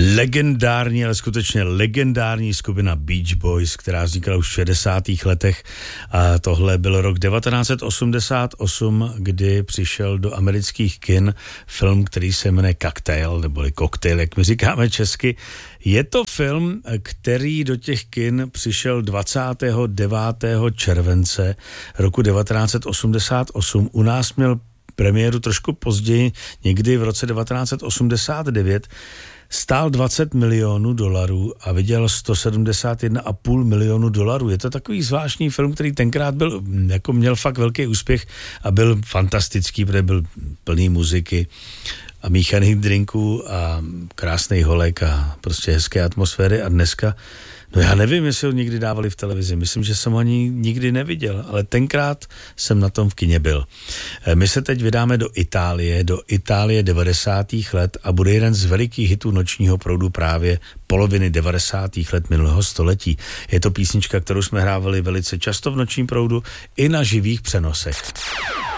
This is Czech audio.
Legendární, ale skutečně legendární skupina Beach Boys, která vznikla už v 60. letech. A tohle byl rok 1988, kdy přišel do amerických kin film, který se jmenuje Cocktail, neboli Cocktail, jak my říkáme česky. Je to film, který do těch kin přišel 29. července roku 1988. U nás měl premiéru trošku později, někdy v roce 1989. Stál $20 milionů a vydělal $171,5 milionu. Je to takový zvláštní film, který tenkrát byl, jako měl fakt velký úspěch a byl fantastický, protože byl plný muziky a míchaných drinků a krásnej holek a prostě hezké atmosféry. A dneska, no já nevím, jestli ho nikdy dávali v televizi, myslím, že jsem ho ani nikdy neviděl, ale tenkrát jsem na tom v kině byl. My se teď vydáme do Itálie 90. let a bude jeden z velikých hitů nočního proudu právě poloviny 90. let minulého století. Je to písnička, kterou jsme hrávali velice často v nočním proudu i na živých přenosech.